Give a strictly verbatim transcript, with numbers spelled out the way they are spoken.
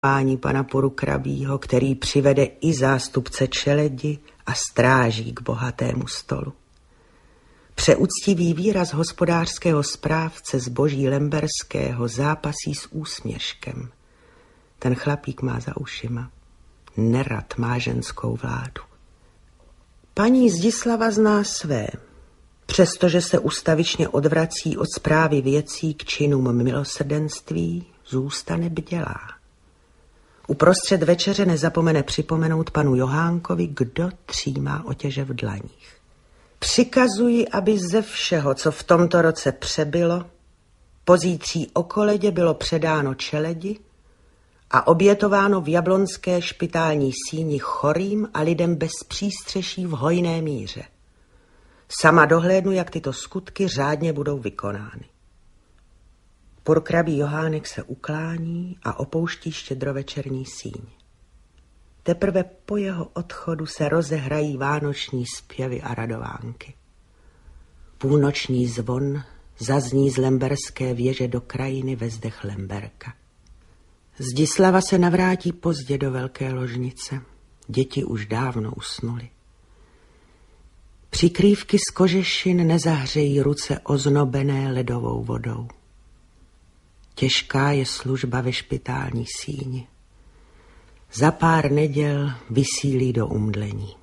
pání pana Purkrabího, který přivede i zástupce čeledi a stráží k bohatému stolu. Přeúctivý výraz hospodářského správce zboží lemberského zápasí s úsměškem. Ten chlapík má za ušima. Nerad má ženskou vládu. Paní Zdislava zná své, přestože se ustavičně odvrací od správy věcí k činům milosrdenství, zůstane bdělá. Uprostřed večeře nezapomene připomenout panu Johánkovi, kdo třímá otěže v dlaních. Přikazuji, aby ze všeho, co v tomto roce přebylo, pozítří o koledě bylo předáno čeledi a obětováno v jablonské špitální síni chorým a lidem bez přístřeší v hojné míře. Sama dohlédnu, jak tyto skutky řádně budou vykonány. Purkrabí Johánek se uklání a opouští štědrovečerní síň. Teprve po jeho odchodu se rozehrají vánoční zpěvy a radovánky. Půlnoční zvon zazní z lemberské věže do krajiny ve zdech Lemberka. Zdislava se navrátí pozdě do velké ložnice. Děti už dávno usnuly. Přikrývky z kožešin nezahřejí ruce oznobené ledovou vodou. Těžká je služba ve špitální síni. Za pár neděl vysílí do umdlení.